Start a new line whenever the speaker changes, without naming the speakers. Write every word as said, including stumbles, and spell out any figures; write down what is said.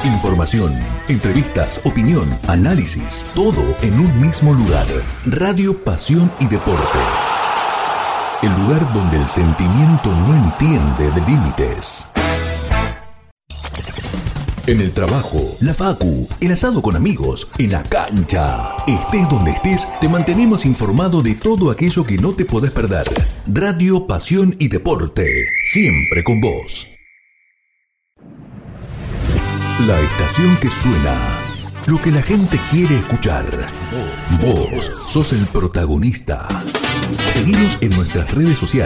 Información, entrevistas, opinión, análisis, todo en un mismo lugar. Radio Pasión y Deporte. El lugar donde el sentimiento no entiende de límites. En el trabajo, la facu, el asado con amigos, en la cancha. Estés donde estés, te mantenemos informado de todo aquello que no te podés perder. Radio Pasión y Deporte, siempre con vos. La estación que suena, lo que la gente quiere escuchar. Vos sos el protagonista. Seguinos en nuestras redes sociales.